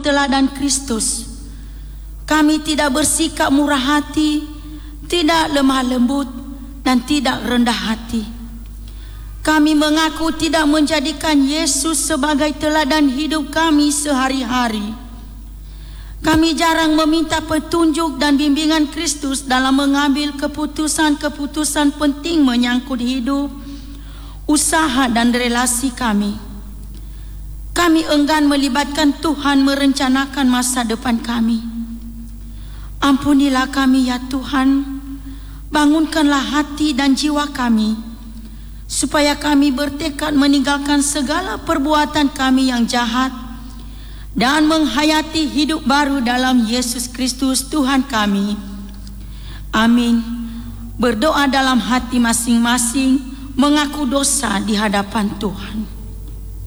teladan Kristus. Kami tidak bersikap murah hati, tidak lemah lembut, dan tidak rendah hati. Kami mengaku tidak menjadikan Yesus sebagai teladan hidup kami sehari-hari. Kami jarang meminta petunjuk dan bimbingan Kristus dalam mengambil keputusan-keputusan penting menyangkut hidup, usaha, dan relasi kami. Kami enggan melibatkan Tuhan merencanakan masa depan kami. Ampunilah kami ya Tuhan, bangunkanlah hati dan jiwa kami, supaya kami bertekad meninggalkan segala perbuatan kami yang jahat dan menghayati hidup baru dalam Yesus Kristus Tuhan kami. Amin. Berdoa dalam hati masing-masing, mengaku dosa di hadapan Tuhan.